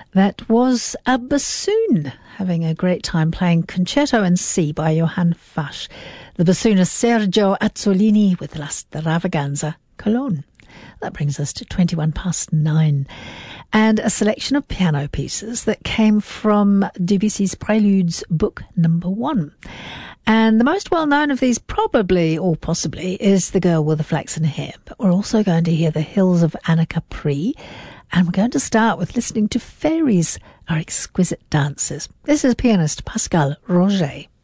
That was a bassoon having a great time playing Concerto in C by Johann Fasch. The bassoonist Sergio Azzolini with La Stravaganza, Cologne. That brings us to 9:21. And a selection of piano pieces that came from Debussy's Preludes, book number 1. And the most well-known of these probably, or possibly, is The Girl with the Flaxen Hair. But we're also going to hear The Hills of Anacapri. And we're going to start with listening to Fairies Are Exquisite Dancers. This is pianist Pascal Roget.